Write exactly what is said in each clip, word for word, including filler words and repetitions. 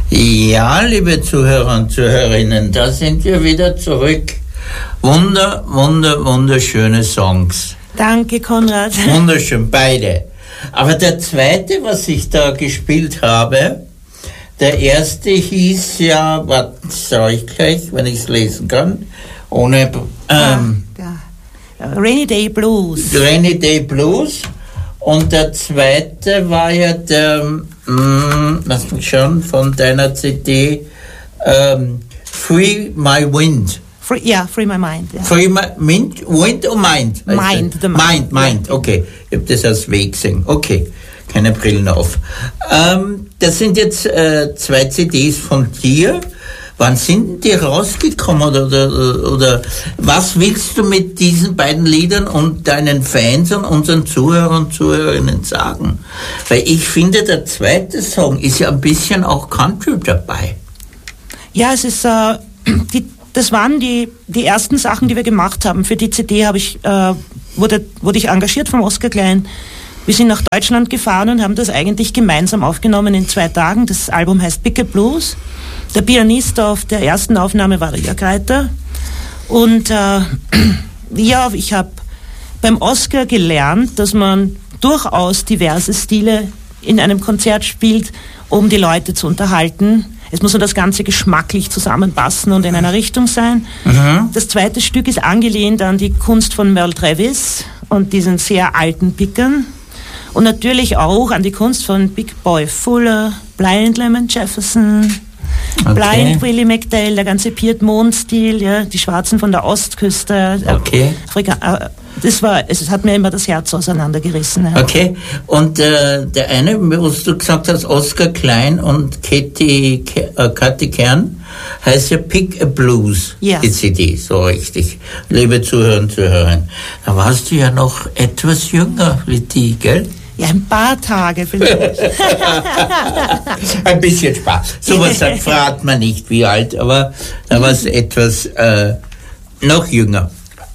Ja, liebe Zuhörer und Zuhörerinnen, da sind wir wieder zurück. Wunder, wunder, wunderschöne Songs. Danke, Konrad. Wunderschön, beide. Aber der zweite, was ich da gespielt habe, der erste hieß ja, was sage ich gleich, wenn ich es lesen kann, ohne... Ähm, ja, ja. Rainy Day Blues. Rainy Day Blues. Und der zweite war ja der, mh, lass mich schauen, von deiner C D, ähm, Free My Wind. Free, ja, Free My Mind. Ja. Free My Wind, Wind or Mind? Mind, the Mind. Mind, Mind, okay. Ich habe das als Weg gesehen. Okay, keine Brillen auf. Ähm, das sind jetzt äh, zwei C Ds von dir. Wann sind die rausgekommen oder, oder, oder was willst du mit diesen beiden Liedern und deinen Fans und unseren Zuhörern und Zuhörerinnen sagen? Weil ich finde, der zweite Song ist ja ein bisschen auch Country dabei. Ja, es ist, äh, die, das waren die, die ersten Sachen, die wir gemacht haben. Für die C D habe ich, äh, wurde, wurde ich engagiert vom Oskar Klein. Wir sind nach Deutschland gefahren und haben das eigentlich gemeinsam aufgenommen in zwei Tagen. Das Album heißt Picket Blues. Der Pianist auf der ersten Aufnahme war der Jörg Reiter. Und äh, ja, ich habe beim Oskar gelernt, dass man durchaus diverse Stile in einem Konzert spielt, um die Leute zu unterhalten. Es muss nur das Ganze geschmacklich zusammenpassen und in einer Richtung sein. Mhm. Das zweite Stück ist angelehnt an die Kunst von Merle Travis und diesen sehr alten Pickern. Und natürlich auch an die Kunst von Big Boy Fuller, Blind Lemon Jefferson, okay. Blind Willie McDowell, der ganze Piedmont-Stil, ja, die Schwarzen von der Ostküste. Okay. Afrika, das war, es hat mir immer das Herz auseinandergerissen. Ja. Okay, und äh, der eine, was du gesagt hast, Oskar Klein und Katie, äh, Kathi Kern, heißt ja Pick a Blues, ja. Die C D, so richtig. Liebe Zuhörer und Zuhörerinnen, da warst du ja noch etwas jünger wie die, gell? Ja, ein paar Tage vielleicht. Ein bisschen Spaß. Sowas verrat man nicht, wie alt, aber da war es etwas äh, noch jünger.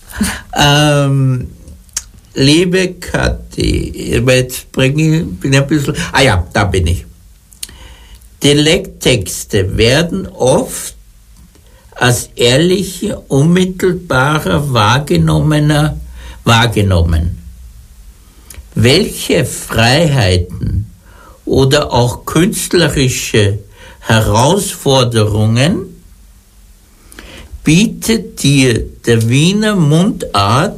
Ähm, liebe Kathi, jetzt bringe ich, bin ich ein bisschen, ah ja, da bin ich. Dialekttexte werden oft als ehrliche, unmittelbarer, wahrgenommener wahrgenommen. Welche Freiheiten oder auch künstlerische Herausforderungen bietet dir der Wiener Mundart,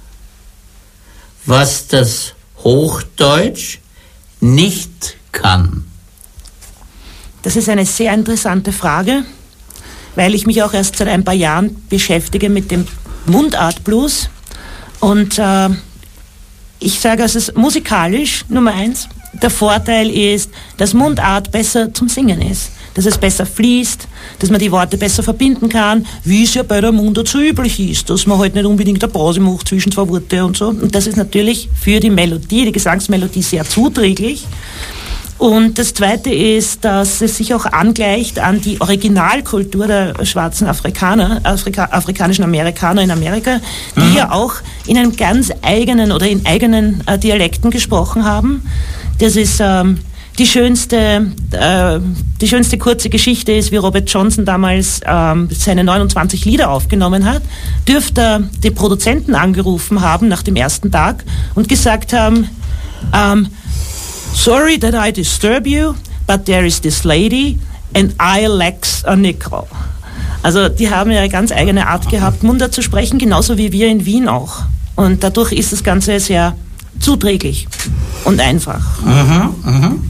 was das Hochdeutsch nicht kann? Das ist eine sehr interessante Frage, weil ich mich auch erst seit ein paar Jahren beschäftige mit dem Mundart-Blues. Und äh, ich sage, es ist musikalisch, Nummer eins. Der Vorteil ist, dass Mundart besser zum Singen ist. Dass es besser fließt, dass man die Worte besser verbinden kann, wie es ja bei der Mundart so üblich ist, dass man halt nicht unbedingt eine Pause macht zwischen zwei Worte und so. Und das ist natürlich für die Melodie, die Gesangsmelodie sehr zuträglich. Und das Zweite ist, dass es sich auch angleicht an die Originalkultur der schwarzen Afrikaner, Afrika, afrikanischen Amerikaner in Amerika, die mhm. ja auch in einem ganz eigenen oder in eigenen äh, Dialekten gesprochen haben. Das ist ähm, die schönste, äh, die schönste kurze Geschichte ist, wie Robert Johnson damals ähm, seine neunundzwanzig Lieder aufgenommen hat, dürfte die Produzenten angerufen haben nach dem ersten Tag und gesagt haben, ähm, sorry that I disturb you, but there is this lady and I lacks a nickel. Also die haben ja eine ganz eigene Art gehabt, Mundart zu sprechen, genauso wie wir in Wien auch. Und dadurch ist das Ganze sehr zuträglich und einfach. Mhm, mhm.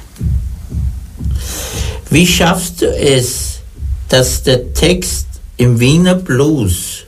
Wie schaffst du es, dass der Text im Wiener Blues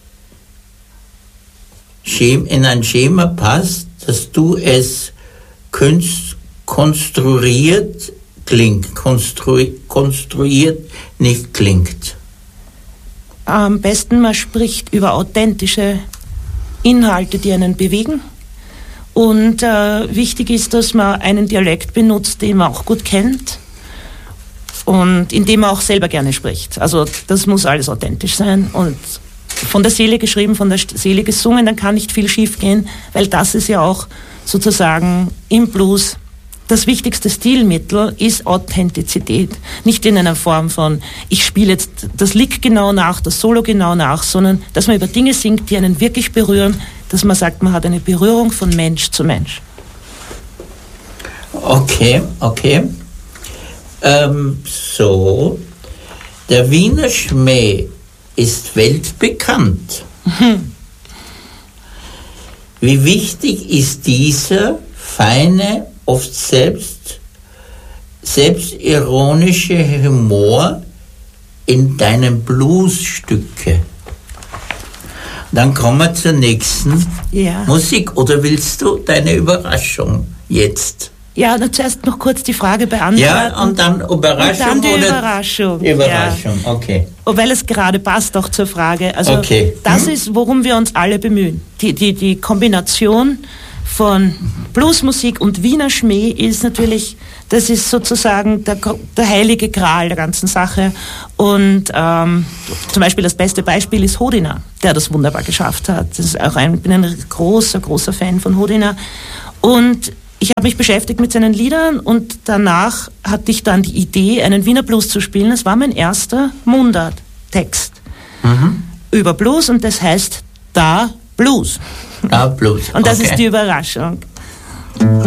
in ein Schema passt, dass du es Kunst, konstruiert klingt, konstru, konstruiert nicht klingt? Am besten, man spricht über authentische Inhalte, die einen bewegen. Und äh, wichtig ist, dass man einen Dialekt benutzt, den man auch gut kennt und in dem man auch selber gerne spricht. Also das muss alles authentisch sein und von der Seele geschrieben, von der Seele gesungen, dann kann nicht viel schief gehen, weil das ist ja auch sozusagen im Blues das wichtigste Stilmittel ist Authentizität. Nicht in einer Form von, ich spiele jetzt das Lick genau nach, das Solo genau nach, sondern dass man über Dinge singt, die einen wirklich berühren, dass man sagt, man hat eine Berührung von Mensch zu Mensch. Okay, okay. Ähm, so, der Wiener Schmäh ist weltbekannt. Mhm. Wie wichtig ist dieser feine, oft selbst, selbstironische Humor in deinen Bluesstücke? Dann kommen wir zur nächsten ja. Musik. Oder willst du deine Überraschung jetzt? Ja, dann zuerst noch kurz die Frage beantworten. Ja, und dann Überraschung. Und dann die oder Überraschung. Überraschung, ja. Okay. Und weil es gerade passt auch zur Frage. Also okay. das hm? ist, worum wir uns alle bemühen. Die, die, die Kombination von Bluesmusik und Wiener Schmäh ist natürlich, das ist sozusagen der, der heilige Gral der ganzen Sache. Und ähm, zum Beispiel das beste Beispiel ist Hodina, der das wunderbar geschafft hat. Das ist auch ein, ich bin ein großer, großer Fan von Hodina. Und ich habe mich beschäftigt mit seinen Liedern und danach hatte ich dann die Idee, einen Wiener Blues zu spielen. Das war mein erster Mundart-Text mhm. über Blues und das heißt Da Blues. Da Blues. Und das okay. ist die Überraschung.